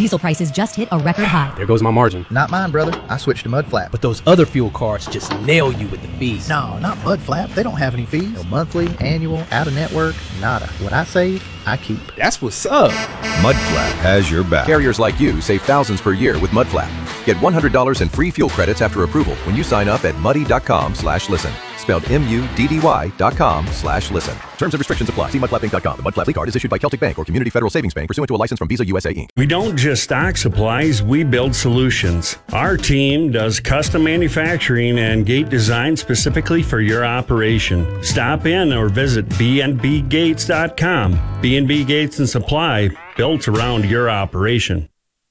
Diesel prices just hit a record high. There goes my margin. Not mine, brother. I switched to Mudflap. But those other fuel cards just nail you with the fees. No, not Mudflap. They don't have any fees. No monthly, annual, out-of-network, nada. What I save, I keep. That's what's up. Mudflap has your back. Carriers like you save thousands per year with Mudflap. Get $100 in free fuel credits after approval when you sign up at muddy.com/listen. Spelled MUDDY.com/listen. Terms and restrictions apply. See mudflappinc.com. The Mudflap card is issued by Celtic Bank or Community Federal Savings Bank pursuant to a license from Visa USA Inc. We don't just stock supplies, we build solutions. Our team does custom manufacturing and gate design specifically for your operation. Stop in or visit bnbgates.com. B&B Gates and Supply, built around your operation.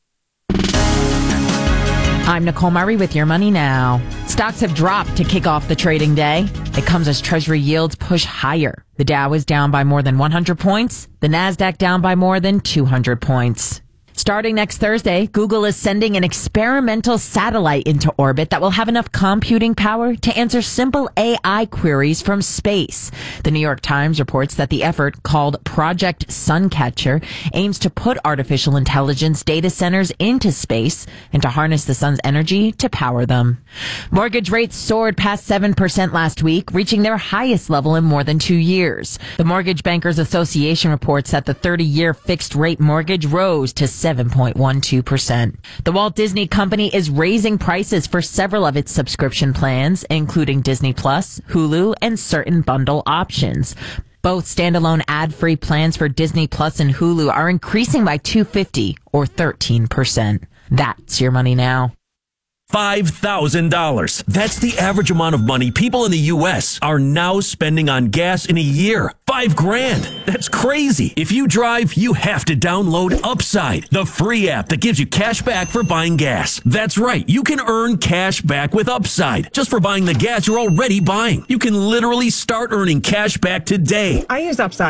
I'm Nicole Murray with Your Money Now. Stocks have dropped to kick off the trading day. It comes as Treasury yields push higher. The Dow is down by more than 100 points. The Nasdaq down by more than 200 points. Starting next Thursday, Google is sending an experimental satellite into orbit that will have enough computing power to answer simple AI queries from space. The New York Times reports that the effort, called Project Suncatcher, aims to put artificial intelligence data centers into space and to harness the sun's energy to power them. Mortgage rates soared past 7% last week, reaching their highest level in more than 2 years. The Mortgage Bankers Association reports that the 30-year fixed-rate mortgage rose to 7.12%. The Walt Disney Company is raising prices for several of its subscription plans, including Disney Plus, Hulu, and certain bundle options. Both standalone ad-free plans for Disney Plus and Hulu are increasing by $250 or 13%. That's Your Money Now. $5,000. That's the average amount of money people in the U.S. are now spending on gas in a year. $5,000. That's crazy. If you drive, you have to download Upside, the free app that gives you cash back for buying gas. That's right. You can earn cash back with Upside just for buying the gas you're already buying. You can literally start earning cash back today. I use Upside.